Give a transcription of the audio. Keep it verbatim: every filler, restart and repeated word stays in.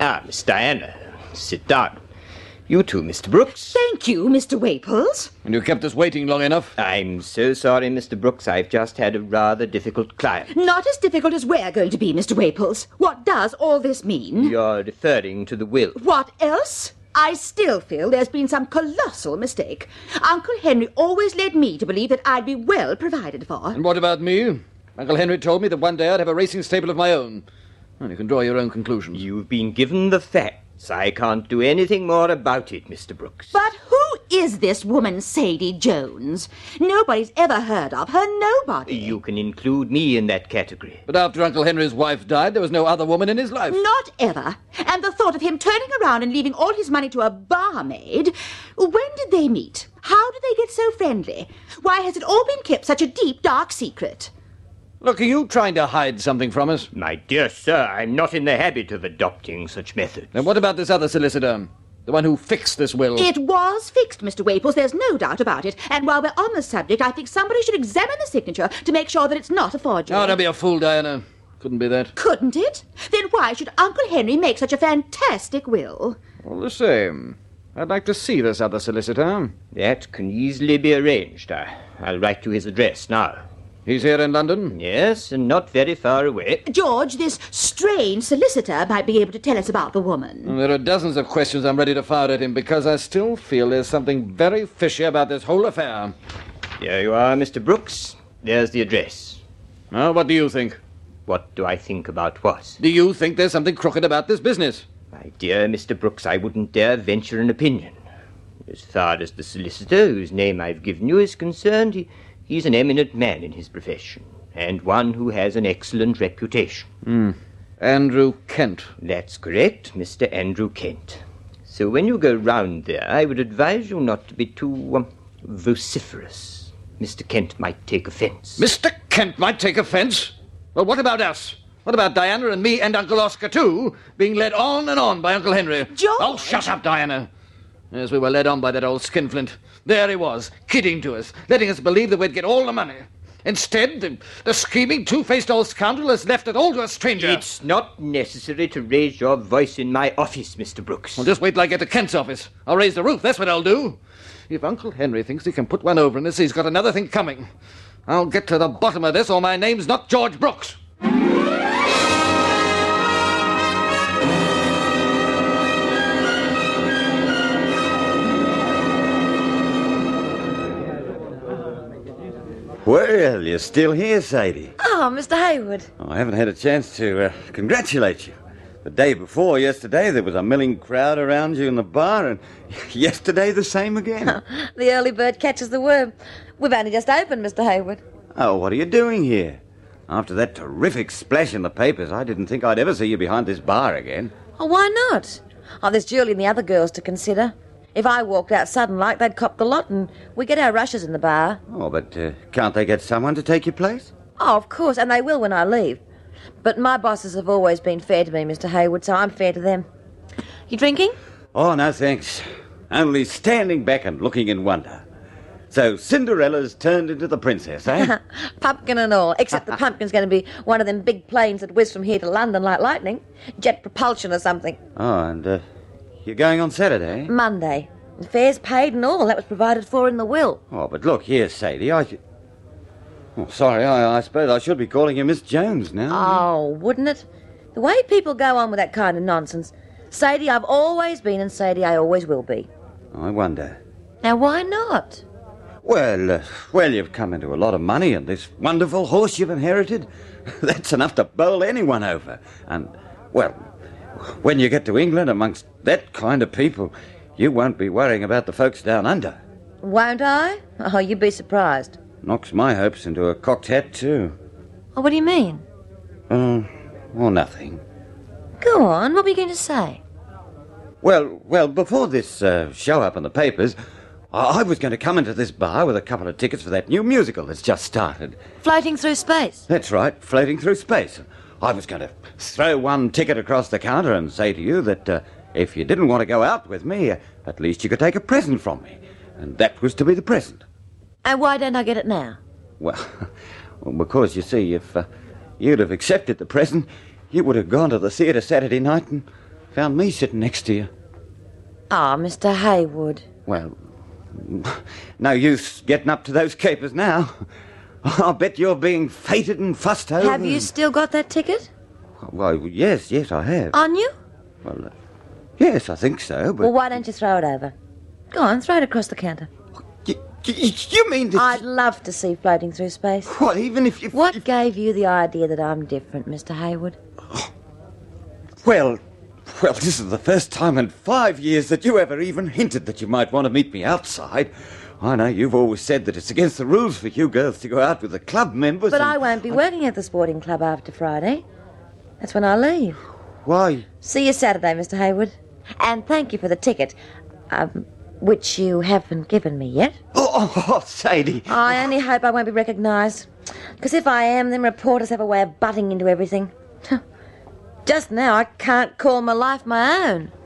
Ah, Miss Diana, sit down. You too, Mister Brooks. Thank you, Mister Waples. And you kept us waiting long enough? I'm so sorry, Mister Brooks. I've just had a rather difficult client. Not as difficult as we're going to be, Mister Waples. What does all this mean? You're referring to the will. What else? I still feel there's been some colossal mistake. Uncle Henry always led me to believe that I'd be well provided for. And what about me? Uncle Henry told me that one day I'd have a racing stable of my own. Well, you can draw your own conclusions. You've been given the facts. I can't do anything more about it, Mister Brooks. But who is this woman, Sadie Jones? Nobody's ever heard of her, nobody. You can include me in that category. But after Uncle Henry's wife died, there was no other woman in his life. Not ever. And the thought of him turning around and leaving all his money to a barmaid. When did they meet? How did they get so friendly? Why has it all been kept such a deep, dark secret? Look, are you trying to hide something from us? My dear sir, I'm not in the habit of adopting such methods. And what about this other solicitor? The one who fixed this will? It was fixed, Mister Waples, there's no doubt about it. And while we're on the subject, I think somebody should examine the signature to make sure that it's not a forgery. Oh, don't be a fool, Diana. Couldn't be that. Couldn't it? Then why should Uncle Henry make such a fantastic will? All the same, I'd like to see this other solicitor. That can easily be arranged. I, I'll write you his address now. He's here in London? Yes, and not very far away. George, this strange solicitor might be able to tell us about the woman. There are dozens of questions I'm ready to fire at him because I still feel there's something very fishy about this whole affair. Here you are, Mister Brooks. There's the address. Now, what do you think? What do I think about what? Do you think there's something crooked about this business? My dear Mister Brooks, I wouldn't dare venture an opinion. As far as the solicitor, whose name I've given you, is concerned, he... He's an eminent man in his profession, and one who has an excellent reputation. Mm. Andrew Kent. That's correct, Mister Andrew Kent. So when you go round there, I would advise you not to be too um, vociferous. Mister Kent might take offence. Mister Kent might take offence? Well, what about us? What about Diana and me and Uncle Oscar, too, being led on and on by Uncle Henry? George! Oh, shut up, Diana. Yes, we were led on by that old skinflint. There he was, kidding to us, letting us believe that we'd get all the money. Instead, the, the scheming, two-faced old scoundrel has left it all to a stranger. It's not necessary to raise your voice in my office, Mister Brooks. Well, just wait till I get to Kent's office. I'll raise the roof, that's what I'll do. If Uncle Henry thinks he can put one over on us, he's got another thing coming. I'll get to the bottom of this, or my name's not George Brooks. Well, you're still here, Sadie. Oh, Mister Hayward. Oh, I haven't had a chance to uh, congratulate you. The day before yesterday, there was a milling crowd around you in the bar, and yesterday the same again. The early bird catches the worm. We've only just opened, Mister Hayward. Oh, what are you doing here? After that terrific splash in the papers, I didn't think I'd ever see you behind this bar again. Oh, why not? Oh, there's Julie and the other girls to consider. If I walked out sudden like, they'd cop the lot, and we get our rushes in the bar. Oh, but uh, can't they get someone to take your place? Oh, of course, and they will when I leave. But my bosses have always been fair to me, Mister Hayward, so I'm fair to them. You drinking? Oh, no, thanks. Only standing back and looking in wonder. So Cinderella's turned into the princess, eh? Pumpkin and all, except the pumpkin's going to be one of them big planes that whiz from here to London like lightning. Jet propulsion or something. Oh, and uh, you're going on Saturday? Monday. The fare's paid and all. That was provided for in the will. Oh, but look here, Sadie, I... Sh- oh, sorry, I, I suppose I should be calling you Miss Jones now. Oh, wouldn't it? The way people go on with that kind of nonsense. Sadie, I've always been, and Sadie, I always will be. I wonder. Now, why not? Well, uh, well, you've come into a lot of money, and this wonderful horse you've inherited, that's enough to bowl anyone over. And, well, when you get to England amongst that kind of people, you won't be worrying about the folks down under. Won't I? Oh, you'd be surprised. Knocks my hopes into a cocked hat, too. Oh, what do you mean? Oh, well, nothing. Go on, what were you going to say? Well, well, before this uh, show up in the papers, I-, I was going to come into this bar with a couple of tickets for that new musical that's just started. Floating through space? That's right, Floating Through Space. I was going to throw one ticket across the counter and say to you that uh, if you didn't want to go out with me, uh, at least you could take a present from me. And that was to be the present. And why don't I get it now? Well, well because, you see, if uh, you'd have accepted the present, you would have gone to the theatre Saturday night and found me sitting next to you. Ah, Mister Haywood. Well, no use getting up to those capers now. I'll bet you're being feted and fussed over. Have you still got that ticket? Well, yes, yes, I have. On you? Well, uh, yes, I think so, but... Well, why don't you throw it over? Go on, throw it across the counter. You, you, you mean that... I'd love to see floating through space. What, even if you... What if- gave you the idea that I'm different, Mister Haywood? Well, well, this is the first time in five years that you ever even hinted that you might want to meet me outside. I know you've always said that it's against the rules for you girls to go out with the club members. But and I won't be working at the sporting club after Friday. That's when I leave. Why? See you Saturday, Mister Haywood. And thank you for the ticket, um, which you haven't given me yet. Oh, oh, oh Sadie. I only hope I won't be recognised. Because if I am, then reporters have a way of butting into everything. Just now, I can't call my life my own.